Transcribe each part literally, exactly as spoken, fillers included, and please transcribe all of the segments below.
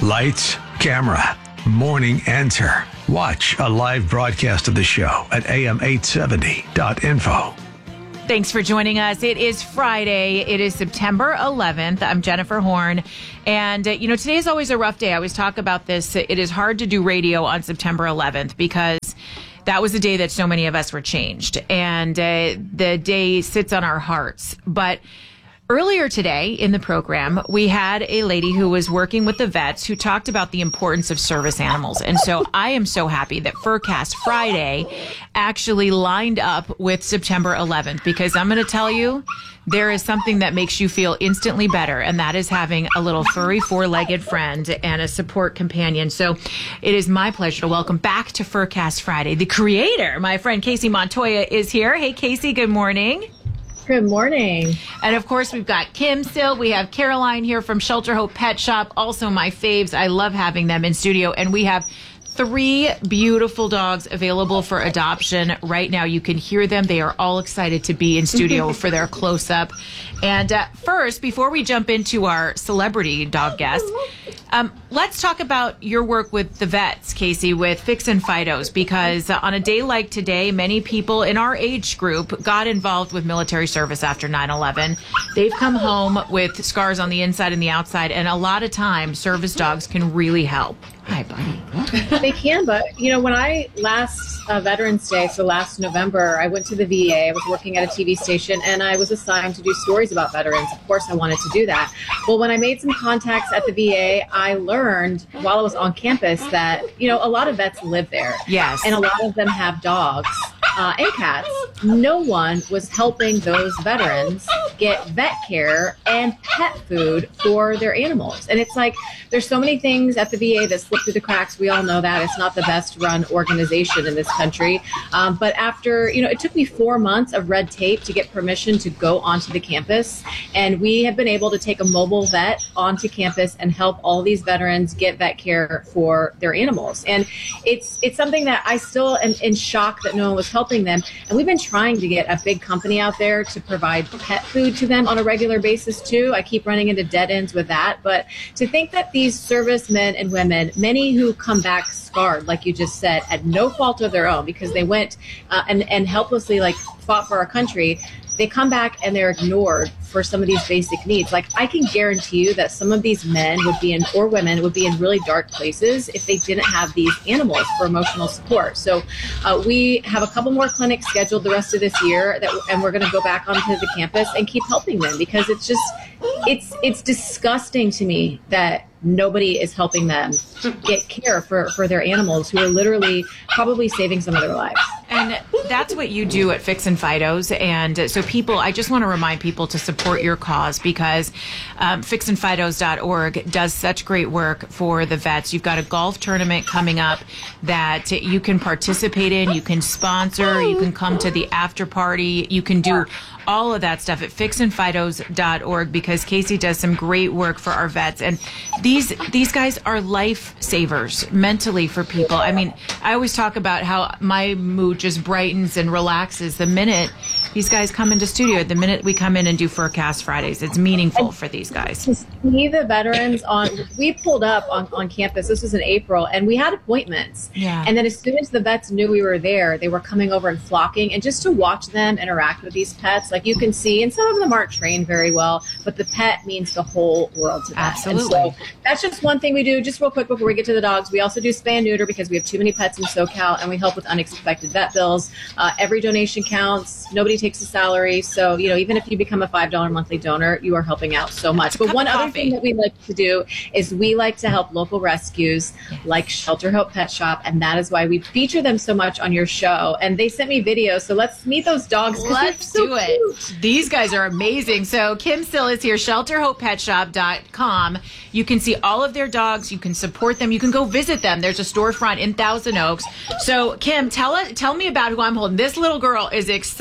Lights, camera, morning answer. Watch a live broadcast of the show at A M eight seventy dot info. Thanks for joining us. It is Friday. It is September eleventh. I'm Jennifer Horn. And, uh, you know, today is always a rough day. I always talk about this. It is hard to do radio on September eleventh because that was the day that so many of us were changed. And uh, the day sits on our hearts. But earlier today in the program, we had a lady who was working with the vets who talked about the importance of service animals. And so I am so happy that Furcast Friday actually lined up with September eleventh, because I'm going to tell you, there is something that makes you feel instantly better, and that is having a little furry four-legged friend and a support companion. So it is my pleasure to welcome back to Furcast Friday the creator. My friend Casey Montoya is here. Hey, Casey, good morning. Good morning. And of course, we've got Kim still. We have Caroline here from Shelter Hope Pet Shop. Also my faves. I love having them in studio. And we have three beautiful dogs available for adoption right now. You can hear them. They are all excited to be in studio for their close-up. And uh, first, before we jump into our celebrity dog guest, um, let's talk about your work with the vets, Casey, with Fix and Fidos, because uh, on a day like today, many people in our age group got involved with military service after nine eleven. They've come home with scars on the inside and the outside, and a lot of times, service dogs can really help. Hi, buddy. They can, but, you know, when I last uh, Veterans Day, so last November, I went to the V A. I was working at a T V station, and I was assigned to do stories about veterans. Of course, I wanted to do that. Well, when I made some contacts at the V A, I learned while I was on campus that, you know, a lot of vets live there. Yes. And a lot of them have dogs uh, and cats. No one was helping those veterans get vet care and pet food for their animals. And it's like, there's so many things at the V A that slip through the cracks. We all know that. It's not the best run organization in this country. Um, but after, you know, it took me four months of red tape to get permission to go onto the campus. And we have been able to take a mobile vet onto campus and help all these veterans get vet care for their animals. And it's it's something that I still am in shock that no one was helping them. And we've been trying to get a big company out there to provide pet food to them on a regular basis too. I keep running into dead ends with that. But to think that these servicemen and women, many who come back scarred, like you just said, at no fault of their own, because they went uh, and, and helplessly like fought for our country, they come back and they're ignored for some of these basic needs. Like, I can guarantee you that some of these men would be in, or women would be in really dark places if they didn't have these animals for emotional support. So uh, we have a couple more clinics scheduled the rest of this year, that, and we're going to go back onto the campus and keep helping them, because it's just, it's, it's disgusting to me that nobody is helping them get care for, for their animals who are literally probably saving some of their lives. And that's what you do at Fix and Fidos. And so people, I just want to remind people to support your cause, because um, fix and fidos dot org does such great work for the vets. You've got a golf tournament coming up that you can participate in, you can sponsor, you can come to the after party, you can do all of that stuff at fix and fidos dot org, because Casey does some great work for our vets. And these these guys are lifesavers mentally for people. I mean, I always talk about how my mood just brightens and relaxes the minute these guys come into studio, the minute we come in and do Furcast Fridays. It's meaningful for these guys. To see the veterans on, we pulled up on, on campus, this was in April, and we had appointments. Yeah. And then as soon as the vets knew we were there, they were coming over and flocking. And just to watch them interact with these pets, like you can see, and some of them aren't trained very well, but the pet means the whole world to them. Absolutely. And so that's just one thing we do. Just real quick before we get to the dogs, we also do spay neuter, because we have too many pets in SoCal, and we help with unexpected vet bills. Uh, every donation counts. Nobody takes a salary. So, you know, even if you become a five dollar monthly donor, you are helping out so much. But one other thing that we like to do is we like to help local rescues like Shelter Hope Pet Shop. And that is why we feature them so much on your show. And they sent me videos. So let's meet those dogs. Let's so do it. Cute. These guys are amazing. So Kim Still is here, shelter hope pet shop dot com. You can see all of their dogs. You can support them. You can go visit them. There's a storefront in Thousand Oaks. So Kim, tell us, tell me about who I'm holding. This little girl is excited.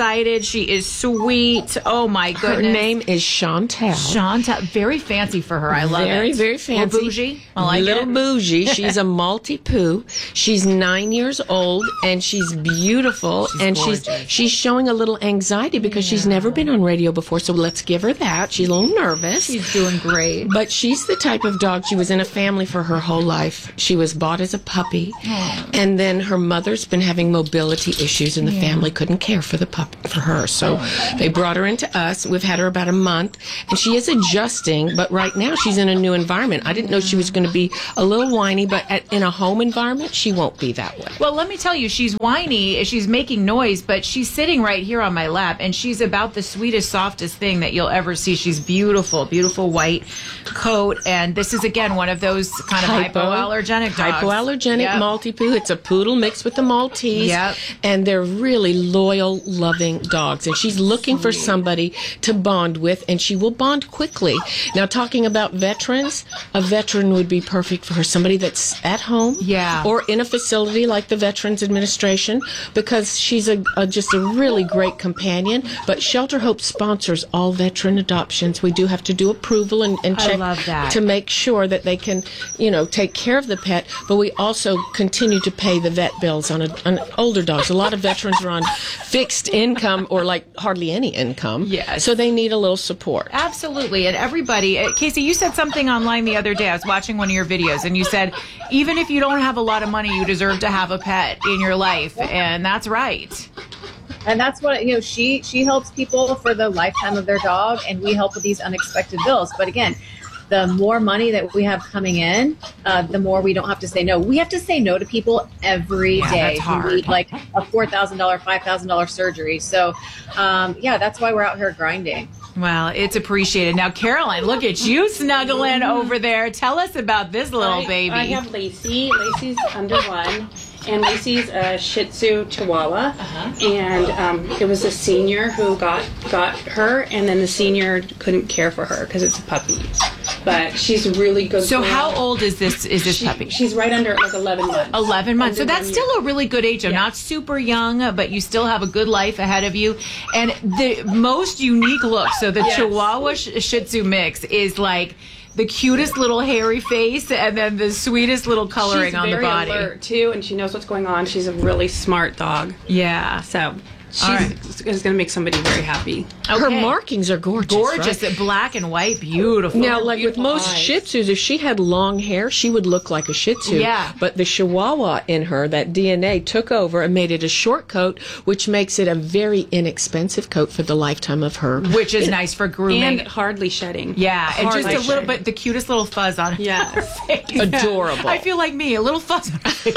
She is sweet. Oh, my goodness. Her name is Chantel. Chantel. Very fancy for her. I love very, it. Very, very fancy. Or bougie. I like Little it. bougie. She's a Maltipoo. She's nine years old, and she's beautiful. She's and gorgeous. she's she's showing a little anxiety because she's never been on radio before. So let's give her that. She's a little nervous. She's doing great. But she's the type of dog. She was in a family for her whole life. She was bought as a puppy, Aww. and then her mother's been having mobility issues, and the Yeah. family couldn't care for the pup for her. So they brought her into us. We've had her about a month, and she is adjusting. But right now, she's in a new environment. I didn't know she was going to be a little whiny, but at, in a home environment, she won't be that way. Well, let me tell you, she's whiny, she's making noise, but she's sitting right here on my lap, and she's about the sweetest, softest thing that you'll ever see. She's beautiful, beautiful white coat, and this is, again, one of those kind of Hypo- hypoallergenic dogs. Hypoallergenic Yep. Maltipoo. It's a poodle mixed with the Maltese. Yep. And they're really loyal, loving dogs. And she's looking for somebody to bond with, and she will bond quickly. Now, talking about veterans, a veteran would be perfect for her. Somebody that's at home Yeah. or in a facility like the Veterans Administration, because she's a, a just a really great companion. But Shelter Hope sponsors all veteran adoptions. We do have to do approval and, and I check love that. to make sure that they can, you know, take care of the pet, but we also continue to pay the vet bills on, a, on older dogs. A lot of veterans are on fixed income or like hardly any income. Yes. So they need a little support. Absolutely. And everybody, uh, Casey, you said something online the other day. I was watching one of your videos, and you said, even if you don't have a lot of money, you deserve to have a pet in your life. And that's right. And that's what, you know, she she helps people for the lifetime of their dog, and we help with these unexpected bills. But again, the more money that we have coming in, uh, the more we don't have to say no. We have to say no to people every Yeah, day that's who hard. need like a four thousand dollars, five thousand dollars surgery. So, um, yeah, that's why we're out here grinding. Well, it's appreciated. Now, Caroline, look at you snuggling over there. Tell us about this little I, baby. I have Lacey. Lacey's under one. And Lacey's a Shih Tzu Chihuahua, Uh-huh. and um, it was a senior who got got her, and then the senior couldn't care for her because it's a puppy. But she's really good. So girl. how old is this is this She- puppy? She's right under like eleven months. eleven months. So Under that's one still year. a really good age. I'm Yeah. not super young, but you still have a good life ahead of you. And the most unique look, so the Yes. Chihuahua Sh- Shih Tzu mix is like the cutest little hairy face and then the sweetest little coloring She's on the very body. alert too, and she knows what's going on. She's a really smart dog. Yeah. So she's All right. is going to make somebody very happy. Her Okay. markings are gorgeous. Gorgeous, right? black and white, beautiful. Now, like with Beautiful most eyes. Shih Tzus, if she had long hair, she would look like a Shih Tzu. Yeah. But the Chihuahua in her, that D N A took over and made it a short coat, which makes it a very inexpensive coat for the lifetime of her. which is nice for grooming. And hardly shedding. yeah, and just Hardly a little shedding. bit, the cutest little fuzz on her Yes. face. Adorable. I feel like me, a little fuzz on her face.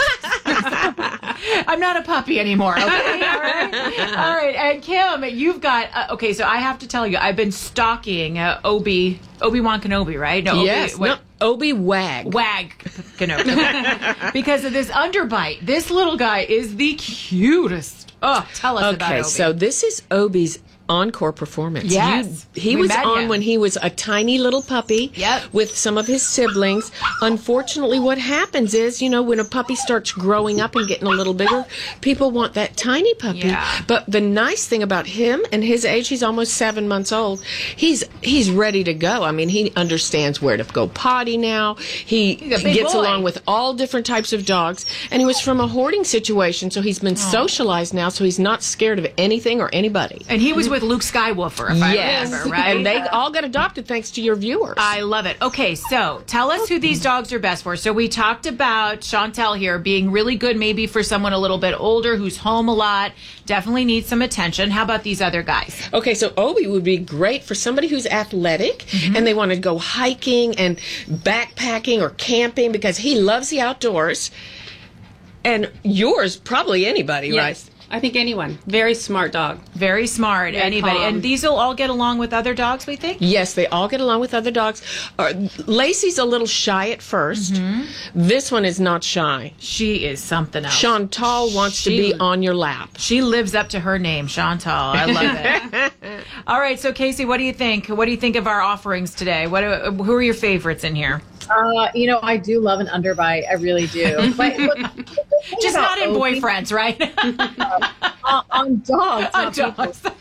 I'm not a puppy anymore. Okay, all right, all right. And Kim, you've got uh, okay. So I have to tell you, I've been stalking uh, Obi Obi-Wan Kenobi, right? No, Yes. Obi, No, Obi Wag. Wag Kenobi, because of this underbite. This little guy is the cutest. Oh, tell us about Okay, Obi. so this is Obi's encore performance. Yes, You- he we was met on him. when he was a tiny little puppy Yep. with some of his siblings. Unfortunately, what happens is, you know, when a puppy starts growing up and getting a little bigger, people want that tiny puppy. Yeah. But the nice thing about him and his age, he's almost seven months old. He's he's ready to go. I mean, he understands where to go potty now. He He's a big gets boy. along with all different types of dogs, and he was from a hoarding situation, so he's been socialized now, so he's not scared of anything or anybody. and he was with Luke Skywalker, if I remember, right? And they all got adopted thanks to your viewers. I love it. Okay, so tell us who these dogs are best for. So we talked about Chantel here being really good maybe for someone a little bit older who's home a lot, definitely needs some attention. How about these other guys? Okay, so Obi would be great for somebody who's athletic and they want to go hiking and backpacking or camping because he loves the outdoors. And yours, probably anybody, Yes. right? I think anyone. Very smart dog. Very smart. Very Anybody. calm. And these will all get along with other dogs, we think? Yes, they all get along with other dogs. Uh, Lacey's a little shy at 1st This one is not shy. She is something else. Chantal wants to She- be on your lap. She lives up to her name, Chantal. I love it. All right, so Casey, what do you think? What do you think of our offerings today? What? Are, who are your favorites in here? Uh, you know, I do love an underbite. I really do. But look, the thing Just about not in Obi- boyfriends, right? uh, on dogs. On not people. dogs.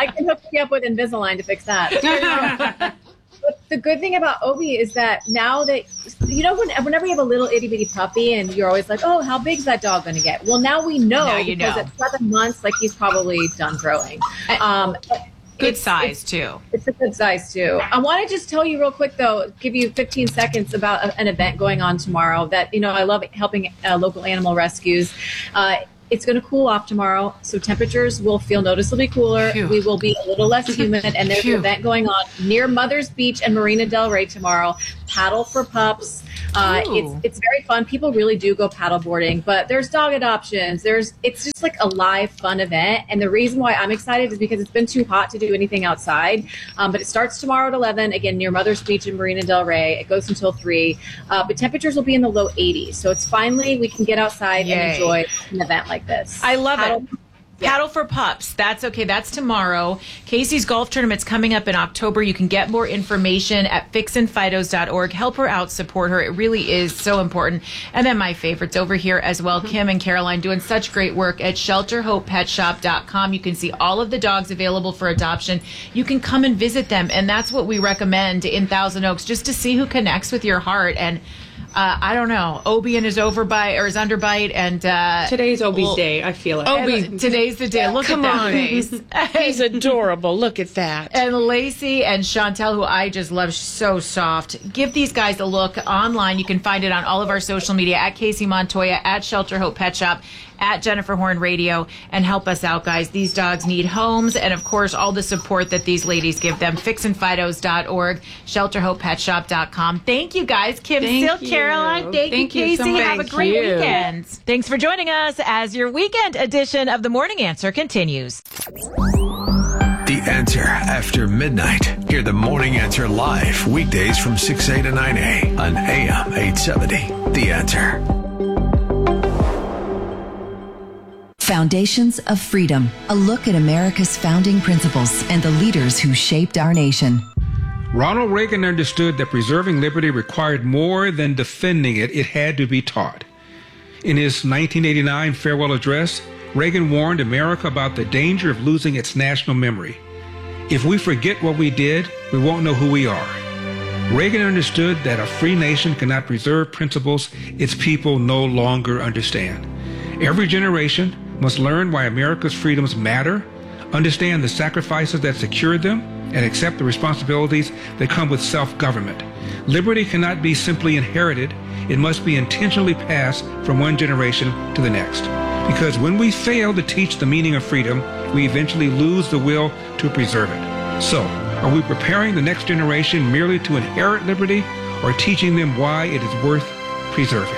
I can hook you up with Invisalign to fix that. But the good thing about Obi is that now that, you know, when, whenever you have a little itty bitty puppy and you're always like, oh, how big's that dog going to get? Well, now we know Now you because know. at seven months, like he's probably done growing. Um, Good it's- size it's- too. It's a good size too. I want to just tell you real quick though, give you fifteen seconds about a, an event going on tomorrow that, you know, I love helping uh, local animal rescues. Uh, It's going to cool off tomorrow, so temperatures will feel noticeably cooler. Phew. We will be a little less humid, and there's Phew. an event going on near Mother's Beach and Marina Del Rey tomorrow. Paddle for pups. Uh, Ooh. it's it's very fun. People really do go paddle boarding, but there's dog adoptions. There's it's just like a live fun event, and the reason why I'm excited is because it's been too hot to do anything outside. Um, but it starts tomorrow at eleven, again near Mother's Beach and Marina Del Rey. It goes until three, uh, but temperatures will be in the low eighties. So it's finally we can get outside Yay. and enjoy an event like this. I love it. Paddle- Paddle for Pups. That's okay. That's tomorrow. Casey's golf tournament's coming up in October. You can get more information at fixin fidos dot org. Help her out. Support her. It really is so important. And then my favorites over here as well. Kim and Caroline doing such great work at shelter hope pet shop dot com. You can see all of the dogs available for adoption. You can come and visit them. And that's what we recommend in Thousand Oaks, just to see who connects with your heart. And Uh, I don't know. Obi and his overbite or his underbite, and uh, Today's Obi's well, day. I feel it. Obi, today's the day. Look Come at that on. face. He's adorable. Look at that. And Lacey and Chantel, who I just love, she's so soft. Give these guys a look online. You can find it on all of our social media at Casey Montoya, at Shelter Hope Pet Shop, at Jennifer Horn Radio, and help us out, guys. These dogs need homes, and of course, all the support that these ladies give them. fixin fidos dot org, shelter hope pet shop dot com. Thank you, guys. Kim, Thank Still, you. Caroline. Thank, Thank you, you so Casey. much. Have a Thank great you. weekend. Thanks for joining us as your weekend edition of The Morning Answer continues. The Answer after midnight. Hear the Morning Answer live weekdays from six A to nine A on A M eight seventy. The Answer. Foundations of Freedom, a look at America's founding principles and the leaders who shaped our nation. Ronald Reagan understood that preserving liberty required more than defending it, it had to be taught. In his nineteen eighty-nine farewell address, Reagan warned America about the danger of losing its national memory. If we forget what we did, we won't know who we are. Reagan understood that a free nation cannot preserve principles its people no longer understand. Every generation must learn why America's freedoms matter, understand the sacrifices that secured them, and accept the responsibilities that come with self-government. Liberty cannot be simply inherited. It must be intentionally passed from one generation to the next. Because when we fail to teach the meaning of freedom, we eventually lose the will to preserve it. So, are we preparing the next generation merely to inherit liberty, or teaching them why it is worth preserving?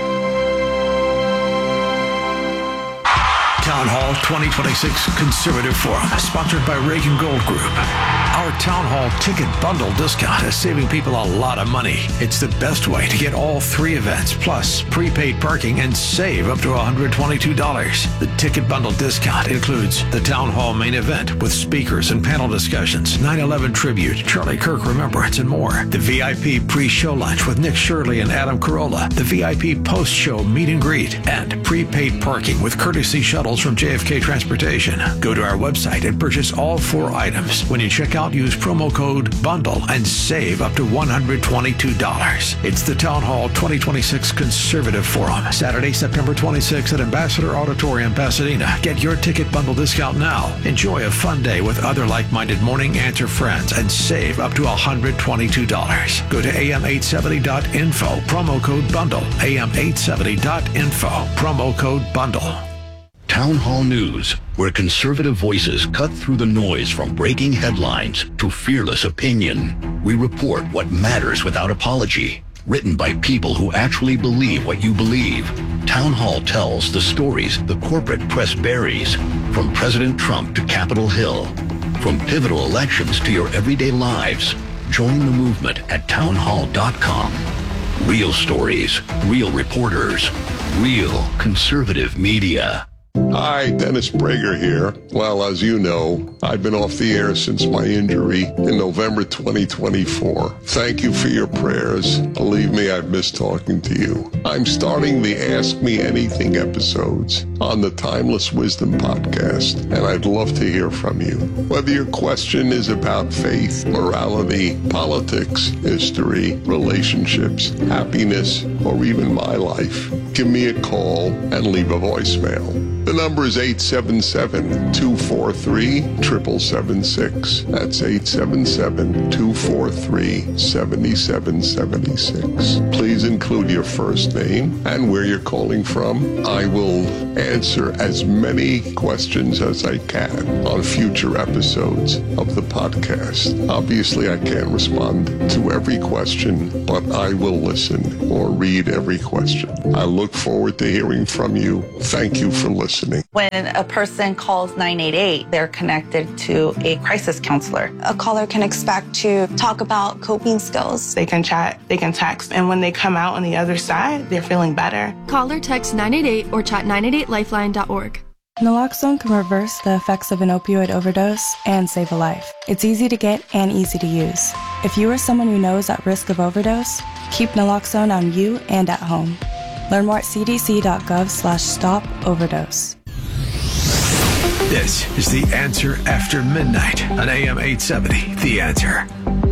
Town Hall twenty twenty-six Conservative Forum, sponsored by Reagan Gold Group. Our Town Hall ticket bundle discount is saving people a lot of money. It's the best way to get all three events, plus prepaid parking, and save up to one hundred twenty-two dollars. The ticket bundle discount includes the Town Hall main event with speakers and panel discussions, nine eleven tribute, Charlie Kirk Remembrance, and more. The V I P pre-show lunch with Nick Shirley and Adam Carolla. The V I P post-show meet and greet, and prepaid parking with courtesy shuttles from J F K Transportation. Go to our website and purchase all four items. When you check out, use promo code BUNDLE and save up to one hundred twenty-two dollars. It's the Town Hall twenty twenty-six Conservative Forum, Saturday, September twenty-sixth at Ambassador Auditorium, Pasadena. Get your ticket bundle discount now. Enjoy a fun day with other like-minded Morning Answer friends and save up to one hundred twenty-two dollars. Go to A M eight seventy dot info, promo code BUNDLE. A M eight seventy dot info, promo code BUNDLE. Town Hall News, where conservative voices cut through the noise from breaking headlines to fearless opinion. We report what matters without apology. Written by people who actually believe what you believe. Town Hall tells the stories the corporate press buries, from President Trump to Capitol Hill, from pivotal elections to your everyday lives. Join the movement at town hall dot com. Real stories, real reporters, real conservative media. Hi, Dennis Prager here. Well, as you know, I've been off the air since my injury in November twenty twenty-four. Thank you for your prayers. Believe me, I've missed talking to you. I'm starting the Ask Me Anything episodes on the Timeless Wisdom podcast, and I'd love to hear from you. Whether your question is about faith, morality, politics, history, relationships, happiness, or even my life, give me a call and leave a voicemail. The number is eight seven seven, two four three, seven seven seven six. That's eight seven seven, two four three, seven seven seven six. Please include your first name and where you're calling from. I will answer as many questions as I can on future episodes of the podcast. Obviously, I can't respond to every question, but I will listen or read every question. I look forward to hearing from you. Thank you for listening. When a person calls nine eight eight, they're connected to a crisis counselor. A caller can expect to talk about coping skills. They can chat, they can text, and when they come out on the other side, they're feeling better. Call or text nine eight eight or chat nine eight eight lifeline dot org. Naloxone can reverse the effects of an opioid overdose and save a life. It's easy to get and easy to use. If you or someone you know is at risk of overdose, keep naloxone on you and at home. Learn more at cdc.gov slash stop overdose. This is The Answer After Midnight on A M eight seventy. The Answer.